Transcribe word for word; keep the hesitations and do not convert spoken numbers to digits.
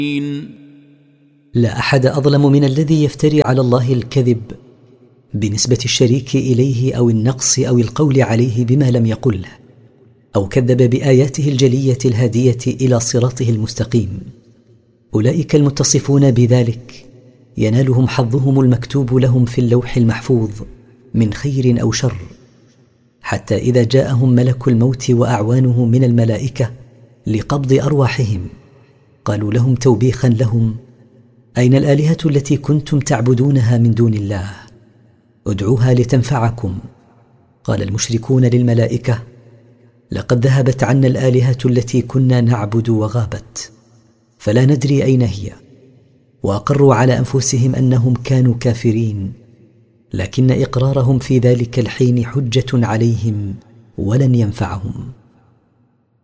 لا أحد أظلم من الذي يفتري على الله الكذب بنسبة الشريك إليه أو النقص أو القول عليه بما لم يقله، أو كذب بآياته الجلية الهادية إلى صراطه المستقيم. أولئك المتصفون بذلك ينالهم حظهم المكتوب لهم في اللوح المحفوظ من خير أو شر، حتى إذا جاءهم ملك الموت وأعوانه من الملائكة لقبض أرواحهم قالوا لهم توبيخا لهم: أين الآلهة التي كنتم تعبدونها من دون الله؟ ادعوها لتنفعكم. قال المشركون للملائكة: لقد ذهبت عنا الآلهة التي كنا نعبد وغابت، فلا ندري أين هي. وأقروا على أنفسهم أنهم كانوا كافرين، لكن إقرارهم في ذلك الحين حجة عليهم ولن ينفعهم.